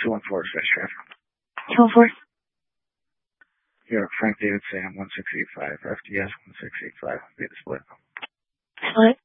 214 Space Traffic. 214. Here, Frank David Sam 1685, FDS 1685, be the split. Split.